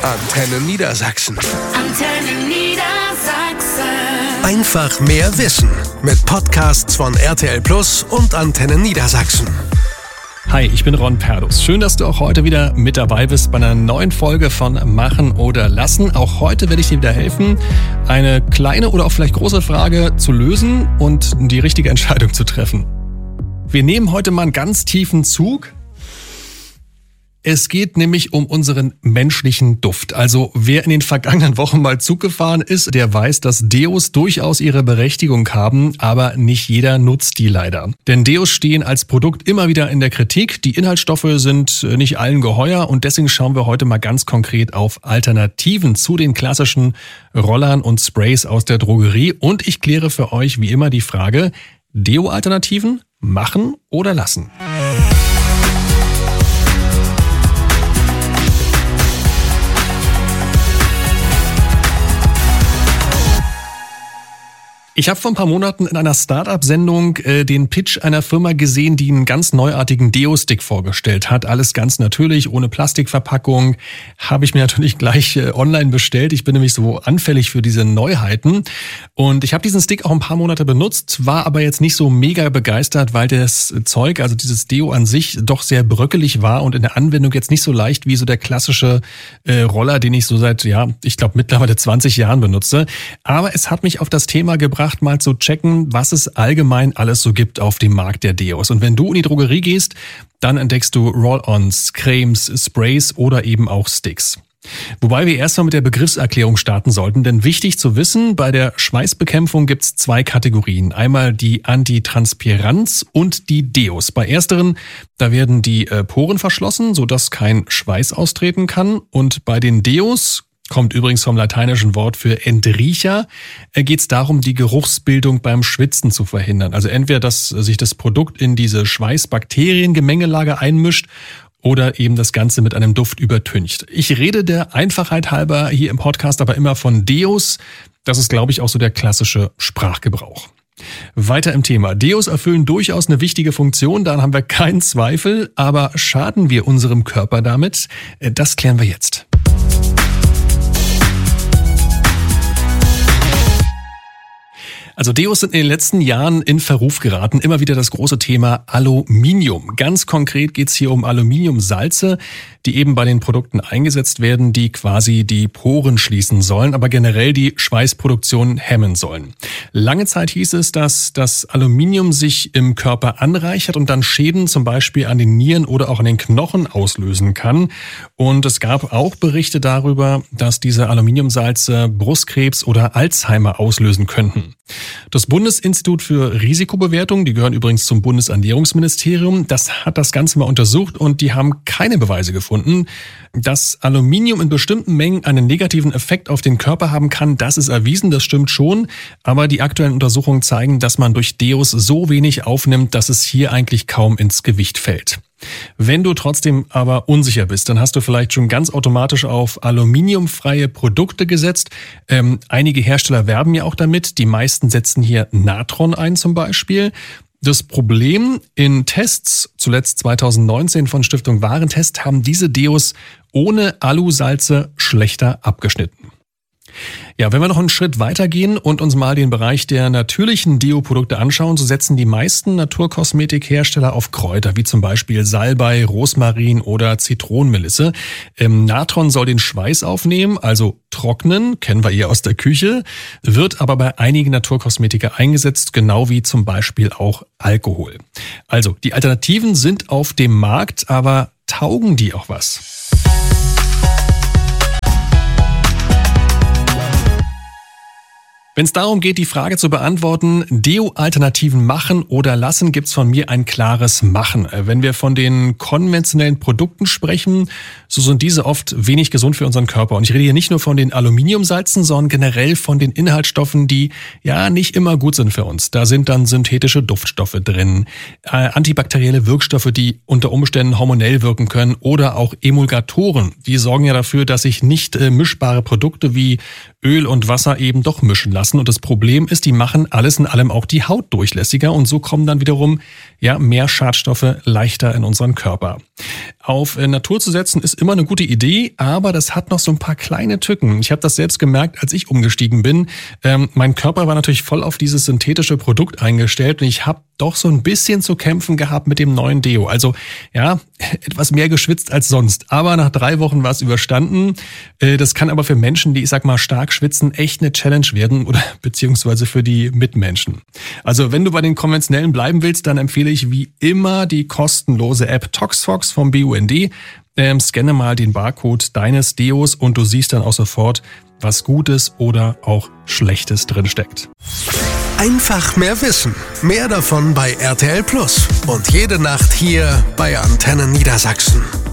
Antenne Niedersachsen. Antenne Niedersachsen. Einfach mehr Wissen mit Podcasts von RTL Plus und Antenne Niedersachsen. Hi, ich bin Ron Perdus. Schön, dass du auch heute wieder mit dabei bist bei einer neuen Folge von Machen oder Lassen. Auch heute werde ich dir wieder helfen, eine kleine oder auch vielleicht große Frage zu lösen und die richtige Entscheidung zu treffen. Wir nehmen heute mal einen ganz tiefen Zug. Es geht nämlich um unseren menschlichen Duft. Also wer in den vergangenen Wochen mal Zug gefahren ist, der weiß, dass Deos durchaus ihre Berechtigung haben, aber nicht jeder nutzt die leider. Denn Deos stehen als Produkt immer wieder in der Kritik. Die Inhaltsstoffe sind nicht allen geheuer und deswegen schauen wir heute mal ganz konkret auf Alternativen zu den klassischen Rollern und Sprays aus der Drogerie. Und ich kläre für euch wie immer die Frage, Deo-Alternativen machen oder lassen? Ich habe vor ein paar Monaten in einer Start-up-Sendung den Pitch einer Firma gesehen, die einen ganz neuartigen Deo-Stick vorgestellt hat. Alles ganz natürlich, ohne Plastikverpackung. Habe ich mir natürlich gleich online bestellt. Ich bin nämlich so anfällig für diese Neuheiten. Und ich habe diesen Stick auch ein paar Monate benutzt, war aber jetzt nicht so mega begeistert, weil das Zeug, also dieses Deo an sich, doch sehr bröckelig war und in der Anwendung jetzt nicht so leicht wie so der klassische Roller, den ich so seit, ich glaube mittlerweile 20 Jahren benutze. Aber es hat mich auf das Thema gebracht, mal zu checken, was es allgemein alles so gibt auf dem Markt der Deos. Und wenn du in die Drogerie gehst, dann entdeckst du Roll-ons, Cremes, Sprays oder eben auch Sticks. Wobei wir erstmal mit der Begriffserklärung starten sollten, denn wichtig zu wissen, bei der Schweißbekämpfung gibt es zwei Kategorien. Einmal die Antitranspiranz und die Deos. Bei ersteren, da werden die Poren verschlossen, sodass kein Schweiß austreten kann. Und bei den Deos, kommt übrigens vom lateinischen Wort für Entriecher, geht es darum, die Geruchsbildung beim Schwitzen zu verhindern. Also entweder, dass sich das Produkt in diese Schweißbakteriengemengelage einmischt oder eben das Ganze mit einem Duft übertüncht. Ich rede der Einfachheit halber hier im Podcast aber immer von Deos. Das ist, glaube ich, auch so der klassische Sprachgebrauch. Weiter im Thema. Deos erfüllen durchaus eine wichtige Funktion, daran haben wir keinen Zweifel. Aber schaden wir unserem Körper damit? Das klären wir jetzt. Also Deos sind in den letzten Jahren in Verruf geraten. Immer wieder das große Thema Aluminium. Ganz konkret geht es hier um Aluminiumsalze, die eben bei den Produkten eingesetzt werden, die quasi die Poren schließen sollen, aber generell die Schweißproduktion hemmen sollen. Lange Zeit hieß es, dass das Aluminium sich im Körper anreichert und dann Schäden zum Beispiel an den Nieren oder auch an den Knochen auslösen kann. Und es gab auch Berichte darüber, dass diese Aluminiumsalze Brustkrebs oder Alzheimer auslösen könnten. Das Bundesinstitut für Risikobewertung, die gehören übrigens zum Bundesernährungsministerium, das hat das Ganze mal untersucht und die haben keine Beweise gefunden. Dass Aluminium in bestimmten Mengen einen negativen Effekt auf den Körper haben kann, das ist erwiesen, das stimmt schon. Aber die aktuellen Untersuchungen zeigen, dass man durch Deos so wenig aufnimmt, dass es hier eigentlich kaum ins Gewicht fällt. Wenn du trotzdem aber unsicher bist, dann hast du vielleicht schon ganz automatisch auf aluminiumfreie Produkte gesetzt. Einige Hersteller werben ja auch damit. Die meisten setzen hier Natron ein zum Beispiel. Das Problem in Tests, zuletzt 2019 von Stiftung Warentest, haben diese Deos ohne Alusalze schlechter abgeschnitten. Ja, wenn wir noch einen Schritt weitergehen und uns mal den Bereich der natürlichen Deo-Produkte anschauen, so setzen die meisten Naturkosmetikhersteller auf Kräuter, wie zum Beispiel Salbei, Rosmarin oder Zitronenmelisse. Natron soll den Schweiß aufnehmen, also trocknen, kennen wir eher aus der Küche, wird aber bei einigen Naturkosmetika eingesetzt, genau wie zum Beispiel auch Alkohol. Also, die Alternativen sind auf dem Markt, aber taugen die auch was? Wenn es darum geht, die Frage zu beantworten, Deo-Alternativen machen oder lassen, gibt's von mir ein klares Machen. Wenn wir von den konventionellen Produkten sprechen, so sind diese oft wenig gesund für unseren Körper. Und ich rede hier nicht nur von den Aluminiumsalzen, sondern generell von den Inhaltsstoffen, die ja nicht immer gut sind für uns. Da sind dann synthetische Duftstoffe drin, antibakterielle Wirkstoffe, die unter Umständen hormonell wirken können oder auch Emulgatoren. Die sorgen ja dafür, dass sich nicht mischbare Produkte wie Öl und Wasser eben doch mischen lassen lassen. Und das Problem ist, die machen alles in allem auch die Haut durchlässiger und so kommen dann wiederum mehr Schadstoffe leichter in unseren Körper. Auf Natur zu setzen ist immer eine gute Idee, aber das hat noch so ein paar kleine Tücken. Ich habe das selbst gemerkt, als ich umgestiegen bin. Mein Körper war natürlich voll auf dieses synthetische Produkt eingestellt und ich habe doch so ein bisschen zu kämpfen gehabt mit dem neuen Deo. Also etwas mehr geschwitzt als sonst. Aber nach 3 Wochen war es überstanden. Das kann aber für Menschen, die ich sag mal stark schwitzen, echt eine Challenge werden oder beziehungsweise für die Mitmenschen. Also wenn du bei den konventionellen bleiben willst, dann empfehle ich wie immer die kostenlose App Toxfox vom BUND. Scanne mal den Barcode deines Deos und du siehst dann auch sofort, was Gutes oder auch Schlechtes drinsteckt. Einfach mehr wissen. Mehr davon bei RTL Plus. Und jede Nacht hier bei Antenne Niedersachsen.